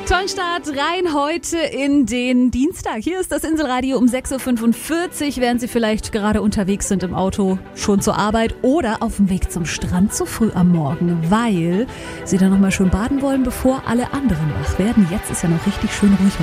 Tollen Start rein heute in den Dienstag. Hier ist das Inselradio um 6.45 Uhr, während Sie vielleicht gerade unterwegs sind im Auto, schon zur Arbeit oder auf dem Weg zum Strand zu früh am Morgen, weil Sie dann nochmal schön baden wollen, bevor alle anderen wach werden. Jetzt ist ja noch richtig schön ruhig.